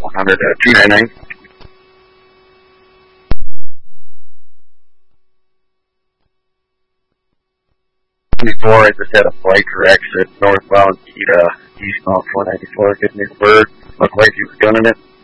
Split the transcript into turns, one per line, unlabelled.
100 299. Before I just had a flight correction northbound eastbound 494, getting this bird. Looked like he was gunning it.